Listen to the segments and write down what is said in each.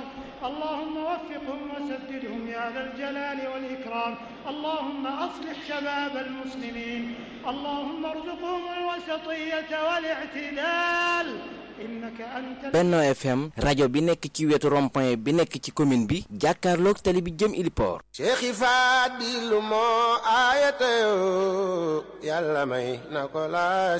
الشر اللهم وفقهم وسددهم يا ذا الجلال والإكرام اللهم أصلح شباب المسلمين اللهم ارزقهم الوسطية والاعتدال Benno FM rajo bi nekk ci wetu rond-point bi nekk ci commune bi jàkkaarloog tali bi jëm Iliport. Cheikh Fadilu moo ayatayo yàlla may na ko la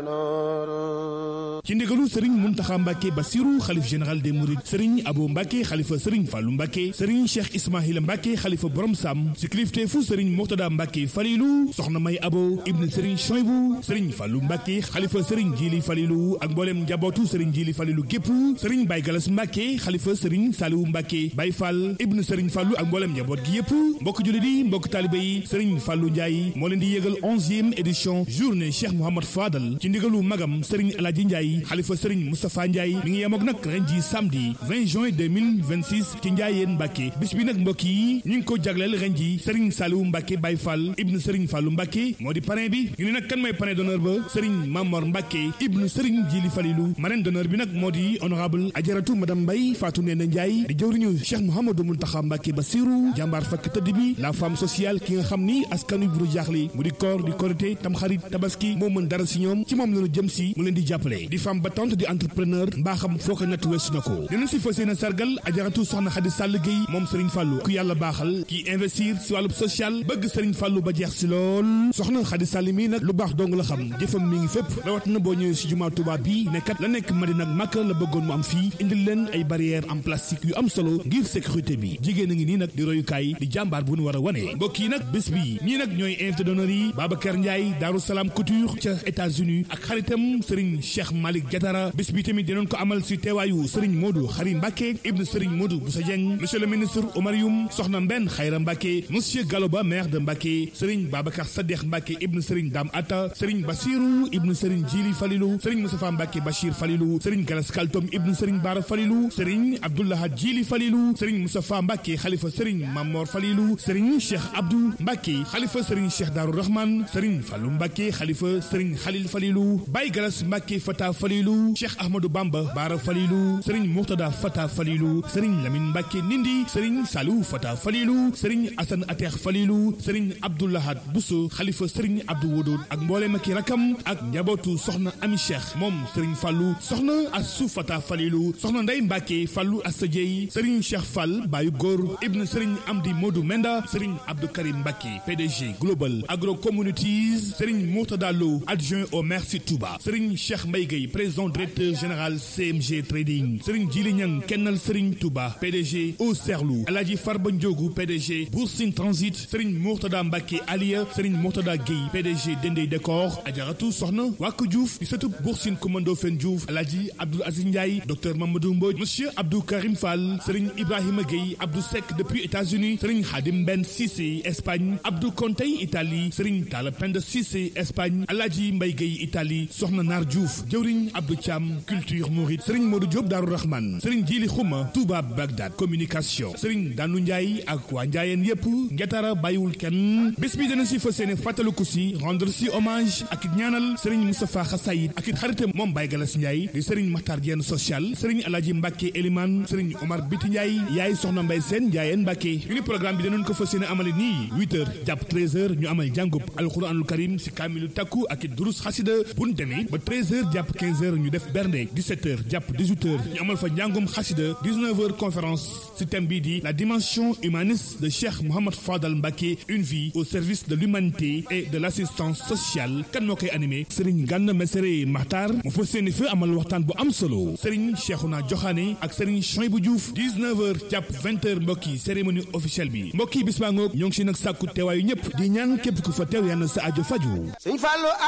sindanoro ci ndigalu Serigne Mountakha Mbacké Bassirou xalif général des Mourides Serigne Abou Mbacké xalifa Serigne Fallou Mbacké Serigne Cheikh Ismaïla Mbacké xalifa Borom Sam ci kilifteefu Serigne Mourtada Mbacké Falilou soxna May Abo ibn Serigne Choybou Serigne Fallou Mbacké xalifa Serigne Djili Falilou ak mboolem njabootu Serigne Djili Falilou gépp Serigne Baye Galas Mbacké xalifa Serigne Saliou Mbacké Baye Fall ibn Serigne Fallou ak mboolem njaboot gi yépp mbokk jullit yi mbokk taalibe yi Serigne Fallou Ndiaye moo leen di yégal 11e édition journée Cheikh Mouhamad Fadal ci ndigalu magam Serigne Aladji Ndiaye xalifa Serigne Moustapha Ndiaye mi ngi yemook nag ren ji samedi 20 juin 2026 ci Ndiayeen Mbacké bis bi nag mbokk yi ñu ngi ko jagleel ren ji Serigne Saliou Mbacké Baye Fall ibn Serigne Fallou Mbacké moo di parrain bi ñu ne nag kan mooy parrain d'honneur ba Serigne Mamor Mbacké ibn Serigne Djili Falilou marraine d'honneur bi nag moo di honorable Adjaratou madame Mbaye Fatou Néné Ndiaye di jëwriñu Cheikh Mouhamadou Mountakha Mbacké Bassirou jàmbaar fakk tëdd bi la femme sociale ki nga xam ni askanu bu jaaxle mu di koor di korité tamxarit tabaski moo mën dara si ñoom ci moom lañu jëm si mu leen di jàppale di femme battante di entrepreneur mbaaxam foo ko natt weesu na ko dinañ si fas yéene sargal Adjaratou soxna Khady Sall Gueye moom Serigne Fallou ku yàlla baaxal ki investir si wàllu social bëgg Serigne Fallou ba jeex si lool soxna Khady Sall mii nag lu baax dong la xam jëfam mi ngi fépp rawat na boo ñëwee si jumaa Touba bi nekkat la nekk Madina ak Makka la bëggoon mu am fii indil leen ay barrières en plastique yu am solo ngir sécurité bi jigéen a ngi nii nag di royukaay di jàmbaar bu nu war a wane mbokk yi nag bés bi ñii nag ñooy invité d'honneur yi Babacar Ndiaye Darou Salam Couture ca États-Unis ak xaritam Serigne Cheikh Malick Diatara bés bi tamit dinañ ko amal si teewaayu Serigne Modou Khari Mbacké ibn Serigne Modou Boussa Dieng monsieur le ministre Omar Youm soxna Mbenn Khayra Mbacké monsieur Galoba maire de Mbacké Serigne Babacar Sadekh Mbacké ibn Serigne Dame Atta Serigne Bassirou ibn Serigne Djili Falilou Serigne Moustapha Mbacké Bachir Falilou Serigne Galas Kaltom ibn Serigne Bara Falilou Serigne Abdoulaha Djili Falilou Serigne Moustapha Mbacké khalifa Serigne Mamor Falilou Serigne Cheikh Abdou Mbacké khalifa Serigne Cheikh Darou Rahman Serigne Fallou Mbacké khalifa Serigne Khalil Falilou Baye Galas Mbacké Fata Falilou Cheikh Ahmadou Bamba Bara Falilou Serigne Mourtada Fata Falilou Serigne Lamine Mbacké Nindi Serigne Salou Fata Falilou Serigne Assane Atex Falilou Serigne Abdoulahad Bousso khalifa Serigne Abdou Wodoud ak mboolem ak rakam ak njabootu soxna Ami Cheikh moom Serigne Fallou soxna Assou Fata Falilou soxna Ndeye Mbacké Fallou Assa Dieye Serigne Cheikh Fall Bayu Góor ibn Serigne Amdi Modou Menda Serigne Abdou Karim Mbacké PDG Global Agro Communities Serigne Mourtada Lo adjoint au maire si Touba Serigne Cheikh Mbaye Gueye président directeur général CMG Trading Serigne Djili Niang kennal Serigne Touba PDG Au Serlou Aladji Farba Ndiogou PDG Boursine Transit Serigne Mourtada Mbacké Aliya Serigne Mourtada Gueye PDG Dendey Décor Adjaratou soxna Wakou Diouf di sëtub Boursine Commando Fen Diouf Aladji Abdou Aziz Ndiaye docteur Mamadou Mbodj monsieur Abdou Karim Fall Serigne Ibrahima Gueye Abdou Seck depuis États-Unis Serigne Khadim Ben Cissé Espagne Abdou Kontey Italie Serigne Talla Penda Cissé Espagne Aladji Mbaye Gueye Italie soxna Nar Diouf jëwriñ Abdou Thiam culture mouride Serigne Modou Diop Darou Rahman Serigne Djili Khouma Touba Bagdad communication Serigne Danou Ndiaye ak waa Ndiayeen yépp Ngetara bàyyiwul kenn bés bi dana si fas yéene fàttaliku si rendre si hommage ak it ñaanal Serigne Moustapha Xasayid ak it xaritam moom Baye Galas Ndiaye di Serigne Makhtar Diène social Serigne Aladji Mbacké Elimane Serigne Omar Biti Ndiaye yaay soxna Mbaye Sène Ndiayeen Mbacké ñu programme bi danañ ko fas yéene amale nii 8h jàpp 13h ñu amal jàngub alquranul karim si kaamilu takku ak it durus xasida buñ demee ba 13h jàpp 15h ñu def bernde 17h jàpp 18h ñu amal fa njàngum xasida 19h conférence si thème bii di la dimension humaniste de Cheikh Mouhamad Fadal Mbacké une vie au service de l'humanité et de l'assistance sociale kan moo koy animé Serigne Gana Messere Makhtar mu fas yéene fi amal waxtaan bu am solo Serigne Cheikhouna Diokhane ak Serigne Choybou Diouf 19h jàpp 20h mbokki cérémonie officielle bi mbokki bis baa ngoog ñoo ngi si nag sàkku teewaayu ñëpp di ñaan képp ku fa teew yàlla sa aajo faju